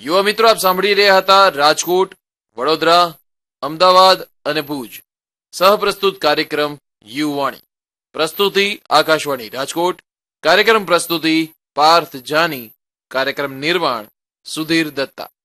યુવા મિત્રો, આપ સાંભળી રહ્યા હતા રાજકોટ, વડોદરા, અમદાવાદ અને ભુજ સહપ્રસ્તુત કાર્યક્રમ યુવાણી. પ્રસ્તુતિ આકાશવાણી રાજકોટ. કાર્યક્રમ પ્રસ્તુતિ પાર્થ જાની. કાર્યક્રમ નિર્માણ સુધીર દત્તા.